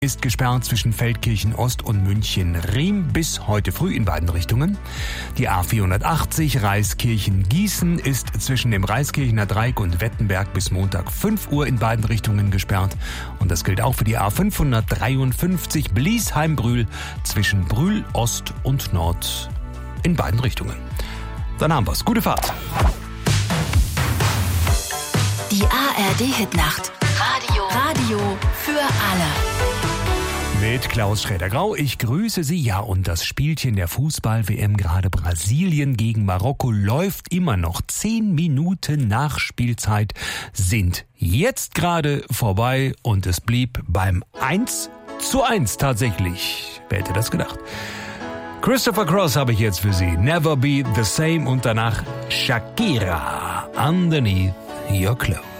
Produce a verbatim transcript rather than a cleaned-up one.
ist gesperrt zwischen Feldkirchen Ost und München-Riem bis heute früh in beiden Richtungen. Die A vierhundertachtzig Reiskirchen-Gießen ist zwischen dem Reiskirchener Dreieck und Wettenberg bis Montag fünf Uhr in beiden Richtungen gesperrt. Und das gilt auch für die A fünfhundertdreiundfünfzig Bliesheim-Brühl zwischen Brühl Ost und Nord in beiden Richtungen. Dann haben wir's. Gute Fahrt. Die A R D-Hitnacht. Radio. Radio für alle. Mit Klaus Schräder-Grau. Ich grüße Sie. Ja, und das Spielchen der Fußball-W M, gerade Brasilien gegen Marokko, läuft immer noch. Zehn Minuten Nachspielzeit sind jetzt gerade vorbei und es blieb beim eins zu eins tatsächlich. Wer hätte das gedacht? Christopher Cross habe ich jetzt für Sie. Never Be the Same und danach Shakira. Underneath Your Clothes.